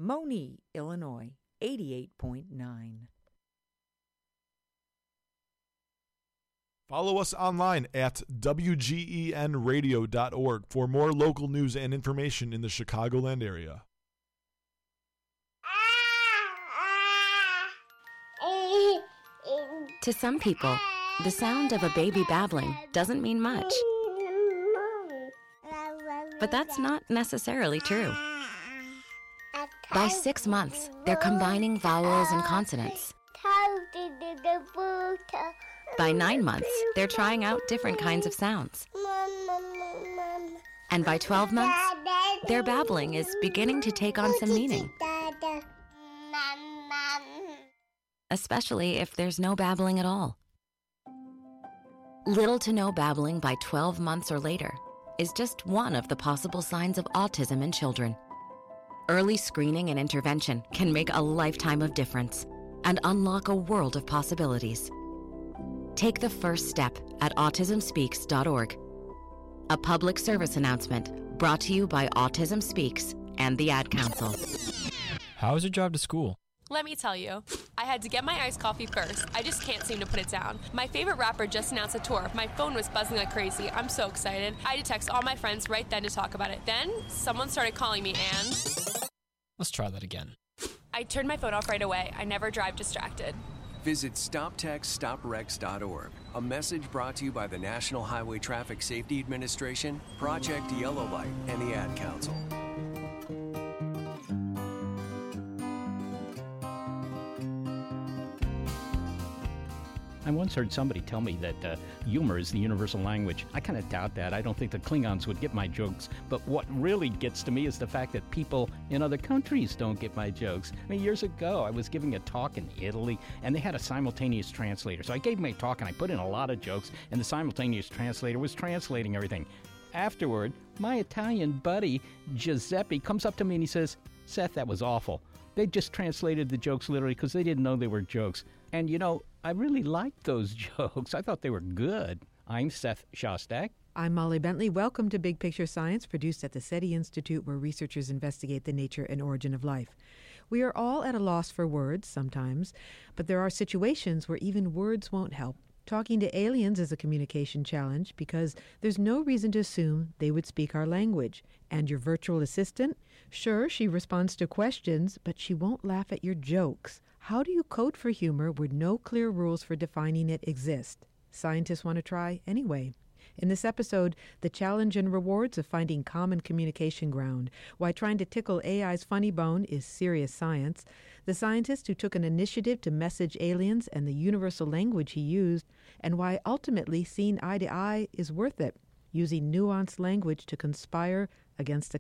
Moni, Illinois, 88.9. Follow us online at WGENradio.org for more local news and information in the Chicagoland area. To some people, the sound of a baby babbling doesn't mean much. But that's not necessarily true. By 6 months, they're combining vowels and consonants. By 9 months, they're trying out different kinds of sounds. And by 12 months, their babbling is beginning to take on some meaning. Especially if there's no babbling at all. Little to no babbling by 12 months or later is just one of the possible signs of autism in children. Early screening and intervention can make a lifetime of difference and unlock a world of possibilities. Take the first step at autismspeaks.org. A public service announcement brought to you by Autism Speaks and the Ad Council. How was your drive to school? Let me tell you, I had to get my iced coffee first. I just can't seem to put it down. My favorite rapper just announced a tour. My phone was buzzing like crazy. I'm so excited. I had to text all my friends right then to talk about it. Then, someone started calling me and... Let's try that again. I turned my phone off right away. I never drive distracted. Visit StopTextStopWrecks.org. A message brought to you by the National Highway Traffic Safety Administration, Project Yellow Light, and the Ad Council. I once heard somebody tell me that humor is the universal language. I kind of doubt that. I don't think the Klingons would get my jokes. But what really gets to me is the fact that people in other countries don't get my jokes. I mean, years ago, I was giving a talk in Italy, and they had a simultaneous translator. So I gave my talk, and I put in a lot of jokes, and the simultaneous translator was translating everything. Afterward, my Italian buddy, Giuseppe, comes up to me and he says, "Seth, that was awful. They just translated the jokes literally because they didn't know they were jokes." And, you know, I really liked those jokes. I thought they were good. I'm Seth Shostak. I'm Molly Bentley. Welcome to Big Picture Science, produced at the SETI Institute, where researchers investigate the nature and origin of life. We are all at a loss for words sometimes, but there are situations where even words won't help. Talking to aliens is a communication challenge because there's no reason to assume they would speak our language. And your virtual assistant? Sure, she responds to questions, but she won't laugh at your jokes. How do you code for humor where no clear rules for defining it exist? Scientists want to try anyway. In this episode, the challenge and rewards of finding common communication ground, why trying to tickle AI's funny bone is serious science, the scientist who took an initiative to message aliens and the universal language he used, and why ultimately seeing eye to eye is worth it, using nuanced language to conspire against a